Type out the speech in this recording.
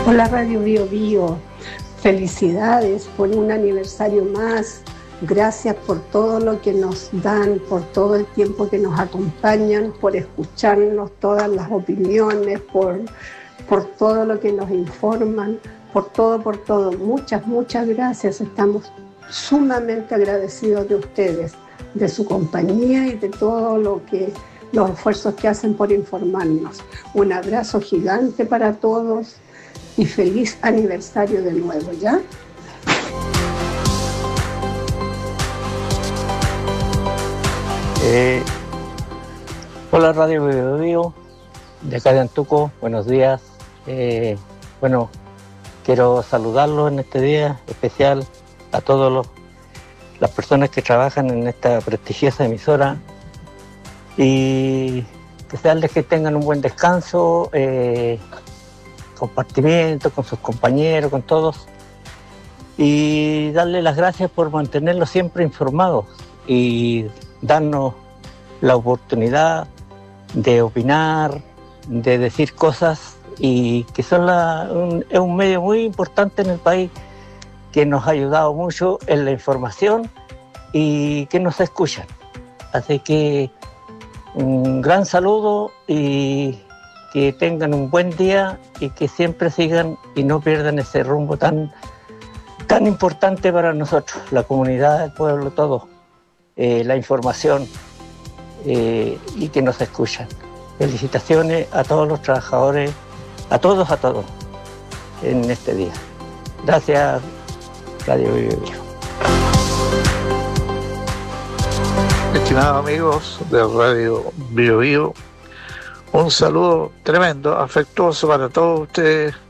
Hola Radio Bio Bio, felicidades por un aniversario más. Gracias por todo lo que nos dan, por todo el tiempo que nos acompañan, por escucharnos todas las opiniones, por todo lo que nos informan, por todo. Muchas gracias. Estamos sumamente agradecidos de ustedes, de su compañía y de todo los esfuerzos que hacen por informarnos. Un abrazo gigante para todos y feliz aniversario de nuevo, ¿ya? Hola Radio Bio Bio, de acá de Antuco, buenos días. Quiero saludarlos en este día especial a todas las personas que trabajan en esta prestigiosa emisora y desearles que tengan un buen descanso, compartimiento con sus compañeros, con todos, y darles las gracias por mantenerlos siempre informados y darnos la oportunidad de opinar, de decir cosas, y que es un medio muy importante en el país que nos ha ayudado mucho en la información y que nos escuchan. Así que un gran saludo y que tengan un buen día y que siempre sigan y no pierdan ese rumbo tan importante para nosotros, la comunidad, el pueblo, todo, la información y que nos escuchan. Felicitaciones a todos los trabajadores, a todos en este día. Gracias, Radio Bio Bio. Estimados amigos de Radio Bio Bio, un saludo tremendo, afectuoso para todos ustedes